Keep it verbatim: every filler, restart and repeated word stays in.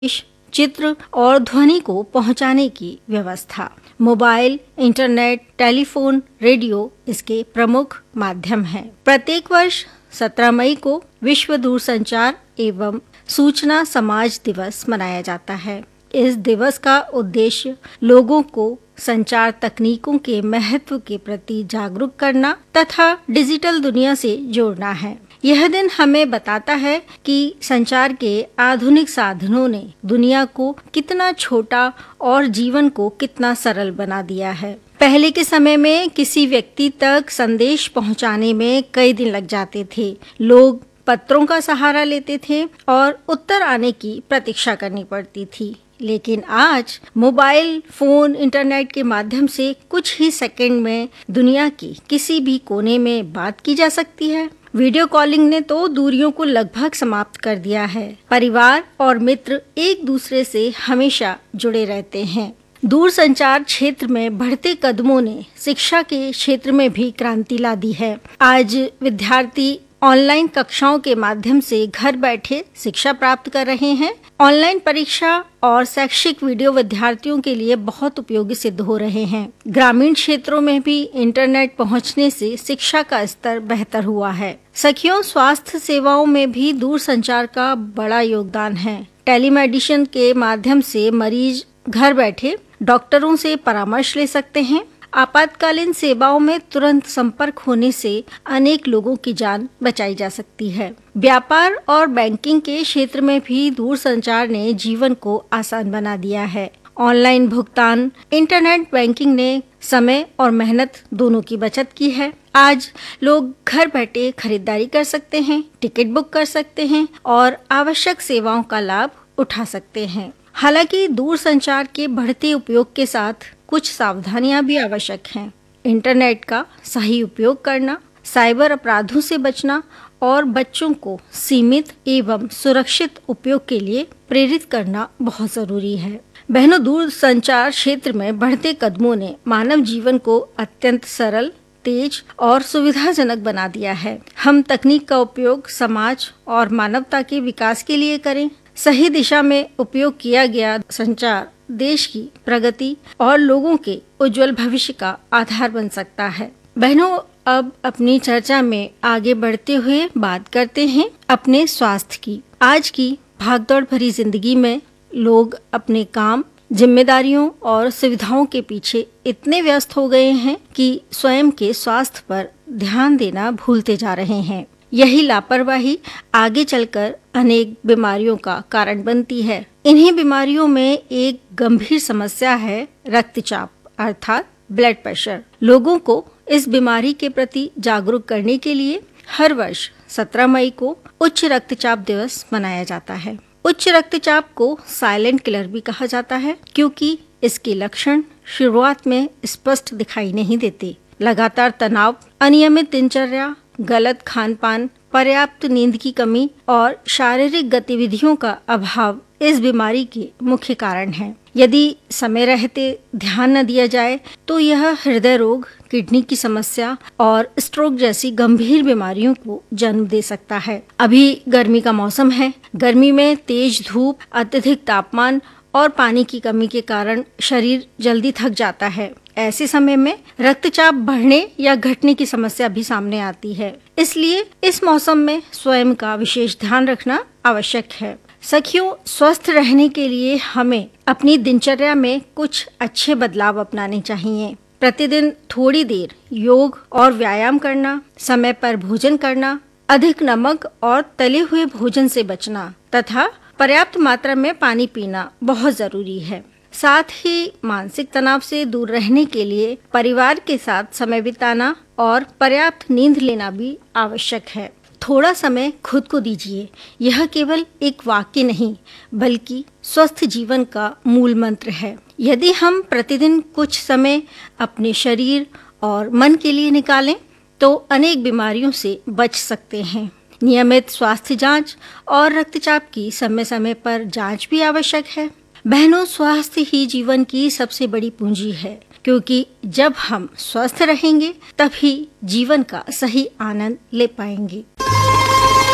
चित्र और ध्वनि को पहुंचाने की व्यवस्था। मोबाइल, इंटरनेट, टेलीफोन, रेडियो इसके प्रमुख माध्यम हैं। प्रत्येक वर्ष सत्रह मई को विश्व दूरसंचार एवं सूचना समाज दिवस मनाया जाता है। इस दिवस का उद्देश्य लोगों को संचार तकनीकों के महत्व के प्रति जागरूक करना तथा डिजिटल दुनिया से जोड़ना है। यह दिन हमें बताता है कि संचार के आधुनिक साधनों ने दुनिया को कितना छोटा और जीवन को कितना सरल बना दिया है। पहले के समय में किसी व्यक्ति तक संदेश पहुंचाने में कई दिन लग जाते थे। लोग पत्रों का सहारा लेते थे और उत्तर आने की प्रतीक्षा करनी पड़ती थी। लेकिन आज मोबाइल फोन, इंटरनेट के माध्यम से कुछ ही सेकंड में दुनिया की किसी भी कोने में बात की जा सकती है। वीडियो कॉलिंग ने तो दूरियों को लगभग समाप्त कर दिया है। परिवार और मित्र एक दूसरे से हमेशा जुड़े रहते हैं। दूरसंचार क्षेत्र में बढ़ते कदमों ने शिक्षा के क्षेत्र में भी क्रांति ला दी है। आज विद्यार्थी ऑनलाइन कक्षाओं के माध्यम से घर बैठे शिक्षा प्राप्त कर रहे हैं। ऑनलाइन परीक्षा और शैक्षिक वीडियो विद्यार्थियों के लिए बहुत उपयोगी सिद्ध हो रहे हैं। ग्रामीण क्षेत्रों में भी इंटरनेट पहुंचने से शिक्षा का स्तर बेहतर हुआ है। सखियों, स्वास्थ्य सेवाओं में भी दूरसंचार का बड़ा योगदान है। टेलीमेडिसिन के माध्यम से मरीज घर बैठे डॉक्टरों से परामर्श ले सकते हैं। आपातकालीन सेवाओं में तुरंत संपर्क होने से अनेक लोगों की जान बचाई जा सकती है। व्यापार और बैंकिंग के क्षेत्र में भी दूरसंचार ने जीवन को आसान बना दिया है। ऑनलाइन भुगतान, इंटरनेट बैंकिंग ने समय और मेहनत दोनों की बचत की है। आज लोग घर बैठे खरीदारी कर सकते हैं, टिकट बुक कर सकते हैं और आवश्यक सेवाओं का लाभ उठा सकते हैं। हालांकि दूरसंचार के बढ़ते उपयोग के साथ कुछ सावधानियां भी आवश्यक हैं। इंटरनेट का सही उपयोग करना, साइबर अपराधों से बचना और बच्चों को सीमित एवं सुरक्षित उपयोग के लिए प्रेरित करना बहुत जरूरी है। बहनों, दूरसंचार क्षेत्र में बढ़ते कदमों ने मानव जीवन को अत्यंत सरल, तेज और सुविधाजनक बना दिया है। हम तकनीक का उपयोग समाज और मानवता के विकास के लिए करें। सही दिशा में उपयोग किया गया संचार देश की प्रगति और लोगों के उज्जवल भविष्य का आधार बन सकता है। बहनों, अब अपनी चर्चा में आगे बढ़ते हुए बात करते हैं अपने स्वास्थ्य की। आज की भागदौड़ भरी जिंदगी में लोग अपने काम, जिम्मेदारियों और सुविधाओं के पीछे इतने व्यस्त हो गए हैं कि स्वयं के स्वास्थ्य पर ध्यान देना भूलते जा रहे हैं। यही लापरवाही आगे चलकर अनेक बीमारियों का कारण बनती है। इन्हीं बीमारियों में एक गंभीर समस्या है रक्तचाप अर्थात ब्लड प्रेशर। लोगों को इस बीमारी के प्रति जागरूक करने के लिए हर वर्ष सत्रह मई को उच्च रक्तचाप दिवस मनाया जाता है। उच्च रक्तचाप को साइलेंट किलर भी कहा जाता है क्योंकि इसके लक्षण शुरुआत में स्पष्ट दिखाई नहीं देते। लगातार तनाव, अनियमित दिनचर्या, गलत खान पान, पर्याप्त नींद की कमी और शारीरिक गतिविधियों का अभाव इस बीमारी के मुख्य कारण हैं। यदि समय रहते ध्यान न दिया जाए तो यह हृदय रोग, किडनी की समस्या और स्ट्रोक जैसी गंभीर बीमारियों को जन्म दे सकता है। अभी गर्मी का मौसम है। गर्मी में तेज धूप, अत्यधिक तापमान और पानी की कमी के कारण शरीर जल्दी थक जाता है। ऐसे समय में रक्तचाप बढ़ने या घटने की समस्या भी सामने आती है। इसलिए इस मौसम में स्वयं का विशेष ध्यान रखना आवश्यक है। सखियों, स्वस्थ रहने के लिए हमें अपनी दिनचर्या में कुछ अच्छे बदलाव अपनाने चाहिए। प्रतिदिन थोड़ी देर योग और व्यायाम करना, समय पर भोजन करना, अधिक नमक और तले हुए भोजन से बचना तथा पर्याप्त मात्रा में पानी पीना बहुत जरूरी है। साथ ही मानसिक तनाव से दूर रहने के लिए परिवार के साथ समय बिताना और पर्याप्त नींद लेना भी आवश्यक है। थोड़ा समय खुद को दीजिए। यह केवल एक वाक्य नहीं बल्कि स्वस्थ जीवन का मूल मंत्र है। यदि हम प्रतिदिन कुछ समय अपने शरीर और मन के लिए निकालें तो अनेक बीमारियों से बच सकते हैं। नियमित स्वास्थ्य जांच और रक्तचाप की समय समय पर जांच भी आवश्यक है। बहनों, स्वास्थ्य ही जीवन की सबसे बड़ी पूंजी है क्योंकि जब हम स्वस्थ रहेंगे तभी जीवन का सही आनंद ले पाएंगे।